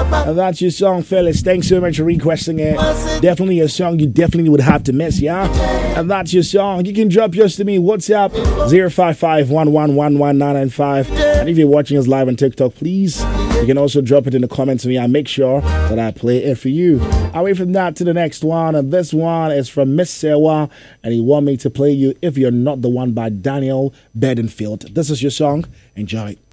And that's your song, fellas. Thanks so much for requesting it. Definitely a song you definitely would have to miss, yeah? And that's your song. You can drop yours to me. WhatsApp 055-111-1995. And if you're watching us live on TikTok, please, you can also drop it in the comments to me. I'll make sure that I play it for you. Away from that to the next one. And this one is from Miss Sewa. And he want me to play you If You're Not the One by Daniel Bedingfield. This is your song. Enjoy.